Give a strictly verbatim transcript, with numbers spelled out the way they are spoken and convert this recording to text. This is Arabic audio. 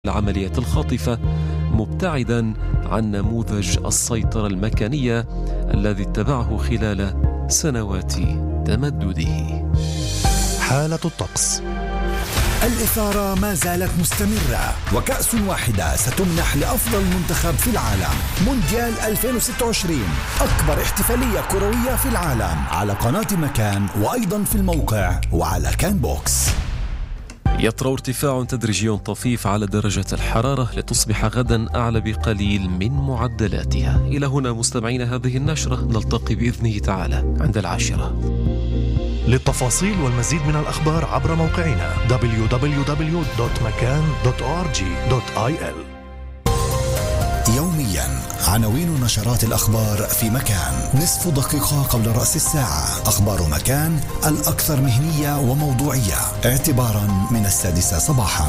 العملية الخاطفة مبتعدا عن نموذج السيطرة المكانية الذي اتبعه خلال سنوات تمدده. حالة الطقس. الإثارة ما زالت مستمرة، وكأس واحدة ستمنح لأفضل منتخب في العالم. مونديال ألفين وستة وعشرين، أكبر احتفالية كروية في العالم، على قناة مكان وأيضا في الموقع وعلى كان بوكس. يطرأ ارتفاع تدريجي طفيف على درجة الحرارة لتصبح غدا أعلى بقليل من معدلاتها. إلى هنا مستمعين هذه النشرة، نلتقي بإذنه تعالى عند العاشرة. للتفاصيل والمزيد من الأخبار عبر موقعنا دبليو دبليو دبليو دوت مكان دوت أو آر جي دوت آي إل. يوميا عناوين نشرات الأخبار في مكان، نصف دقيقة قبل رأس الساعة. أخبار مكان الأكثر مهنية وموضوعية، اعتبارا من السادسة صباحا.